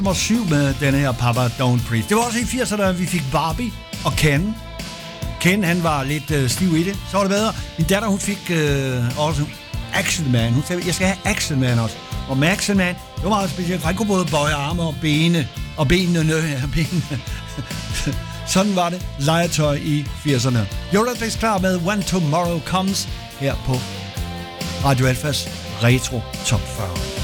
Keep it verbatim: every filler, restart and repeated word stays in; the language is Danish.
Nummer syv med den her Papa Don't Preach. Det var også i firserne, at vi fik Barbie og Ken. Ken, han var lidt øh, stiv i det. Så var det bedre. Min datter, hun fik øh, også Action Man. Hun sagde, jeg skal have Action Man også. Og med Action Man, det var meget specielt, for han kunne både bøje arme og bene. Og benene, nø, ja, benene. Sådan var det. Legetøj i firserne. Eurythmics klar med When Tomorrow Comes her på Radio Alfas Retro Top fyrre.